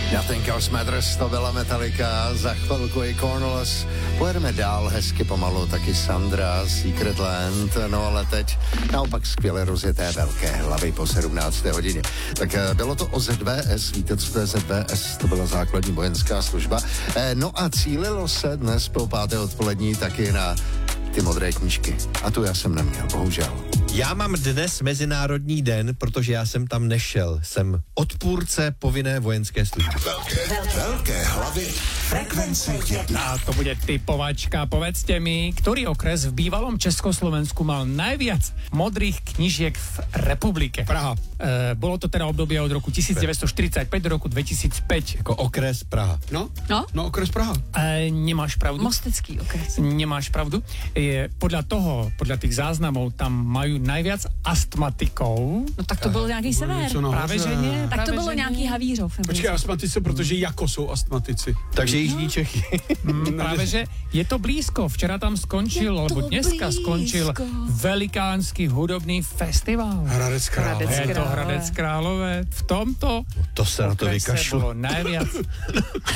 Nothing Else Matters, to byla Metallica, za chvilku i Cornelius. Pojedeme dál hezky pomalu, taky Sandra, Secret Land, no ale teď naopak skvěle rozjeté velké hlavy po 17. hodině. Tak bylo to o ZVS, víte, co to je ZVS? To byla základní vojenská služba. No a cílilo se dnes po 5. odpolední taky na ty modré knížky. A tu já jsem neměl, bohužel. Já mám dnes Mezinárodní den, protože já jsem tam nešel. Jsem odpůrce povinné vojenské služby. Velké hlavy. Frekvence 1. To bude typovačka. Povedzte mi, ktorý okres v bývalom Československu mal najviac modrých knižiek v republike? Praha. Bolo to teda obdobie od roku 1945 do roku 2005. Jako okres Praha. No, okres Praha. Nemáš pravdu. Mostecký okres. Nemáš pravdu. Podľa tých záznamov tam majú najviac astmatikov. No tak to byl nějaký sever. Právě že nie. Tak to bylo nějaký Havířov. Počkej, astmatice, protože jako jsou astmatici. Takže Jižní Čechy. Práve, že je to blízko. Včera tam skončil, alebo dneska skončil velikánsky hudobný festival. Hradec Králové. Je to Hradec Králové. V tomto To se na to vykašlu. bolo najviac